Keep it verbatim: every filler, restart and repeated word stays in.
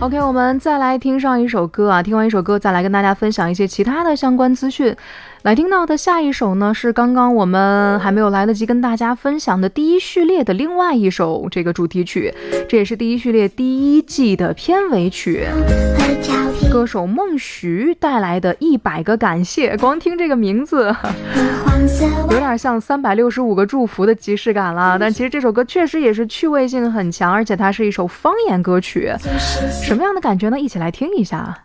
OK， 我们再来听上一首歌啊，听完一首歌再来跟大家分享一些其他的相关资讯。来听到的下一首呢，是刚刚我们还没有来得及跟大家分享的第一序列的另外一首这个主题曲，这也是第一序列第一季的片尾曲，歌手孟徐带来的一百个感谢。光听这个名字有点像三百六十五个祝福的即视感了，但其实这首歌确实也是趣味性很强，而且它是一首方言歌曲。什么样的感觉呢？一起来听一下。